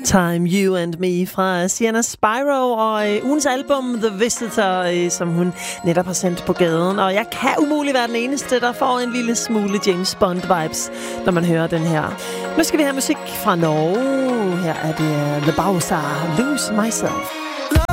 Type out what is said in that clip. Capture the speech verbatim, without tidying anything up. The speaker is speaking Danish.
Time, You and Me fra Sienna Spyro og øh, ugens album The Visitor, øh, som hun netop har sendt på gaden. Og jeg kan umuligt være den eneste, der får en lille smule James Bond-vibes, når man hører den her. Nu skal vi have musik fra Norge. Her er det The Bowser, Lose Myself.